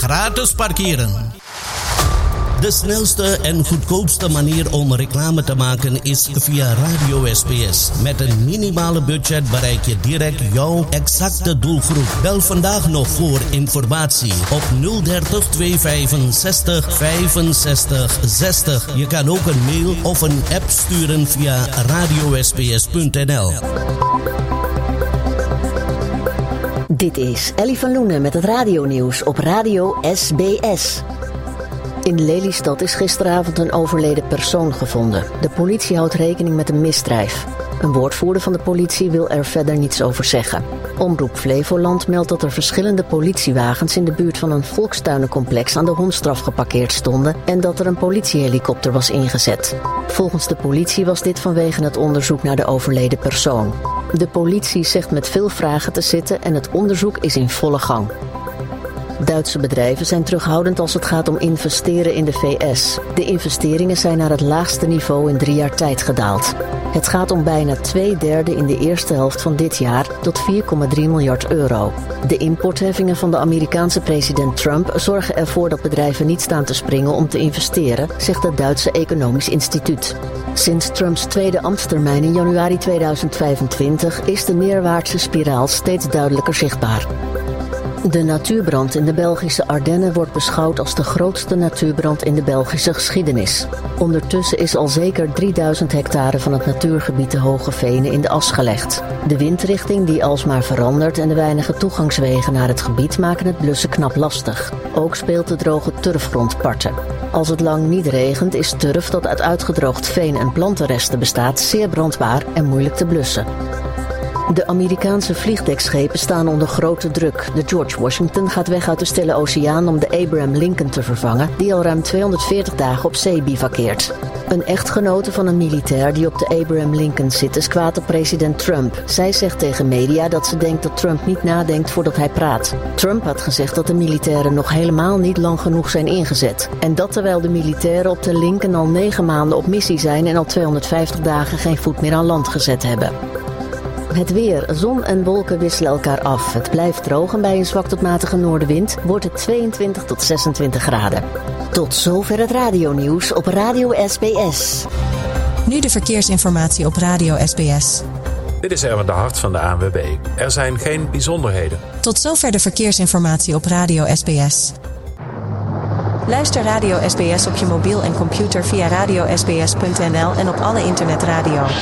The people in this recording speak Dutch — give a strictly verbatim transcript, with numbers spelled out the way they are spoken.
gratis parkeren. De snelste en goedkoopste manier om reclame te maken is via Radio S B S. Met een minimale budget bereik je direct jouw exacte doelgroep. Bel vandaag nog voor informatie op nul dertig tweehonderdvijfenzestig vijfenzestig zestig. Je kan ook een mail of een app sturen via radio s b s punt n l. Dit is Ellie van Loenen met het radionieuws op Radio S B S. In Lelystad is gisteravond een overleden persoon gevonden. De politie houdt rekening met een misdrijf. Een woordvoerder van de politie wil er verder niets over zeggen. Omroep Flevoland meldt dat er verschillende politiewagens in de buurt van een volkstuinencomplex aan de Hondstraf geparkeerd stonden en dat er een politiehelikopter was ingezet. Volgens de politie was dit vanwege het onderzoek naar de overleden persoon. De politie zegt met veel vragen te zitten en het onderzoek is in volle gang. Duitse bedrijven zijn terughoudend als het gaat om investeren in de V S. De investeringen zijn naar het laagste niveau in drie jaar tijd gedaald. Het gaat om bijna twee derde in de eerste helft van dit jaar tot vier komma drie miljard euro. De importheffingen van de Amerikaanse president Trump zorgen ervoor dat bedrijven niet staan te springen om te investeren, zegt het Duitse Economisch Instituut. Sinds Trumps tweede ambtstermijn in januari tweeduizend vijfentwintig is de neerwaartse spiraal steeds duidelijker zichtbaar. De natuurbrand in de Belgische Ardennen wordt beschouwd als de grootste natuurbrand in de Belgische geschiedenis. Ondertussen is al zeker drieduizend hectare van het natuurgebied de Hoge Venen in de as gelegd. De windrichting die alsmaar verandert en de weinige toegangswegen naar het gebied maken het blussen knap lastig. Ook speelt de droge turfgrond parten. Als het lang niet regent is turf dat uit uitgedroogd veen en plantenresten bestaat zeer brandbaar en moeilijk te blussen. De Amerikaanse vliegdekschepen staan onder grote druk. De George Washington gaat weg uit de Stille Oceaan om de Abraham Lincoln te vervangen, die al ruim tweehonderdveertig dagen op zee bivakkeert. Een echtgenote van een militair die op de Abraham Lincoln zit is kwaad op president Trump. Zij zegt tegen media dat ze denkt dat Trump niet nadenkt voordat hij praat. Trump had gezegd dat de militairen nog helemaal niet lang genoeg zijn ingezet. En dat terwijl de militairen op de Lincoln al negen maanden op missie zijn en al tweehonderdvijftig dagen geen voet meer aan land gezet hebben. Het weer. Zon en wolken wisselen elkaar af. Het blijft droog en bij een zwak tot matige noordenwind wordt het tweeëntwintig tot zesentwintig graden. Tot zover het radionieuws op Radio S B S. Nu de verkeersinformatie op Radio S B S. Dit is Erwin de Hart van de A N W B. Er zijn geen bijzonderheden. Tot zover de verkeersinformatie op Radio S B S. Luister Radio S B S op je mobiel en computer via radio s b s punt n l en op alle internetradio.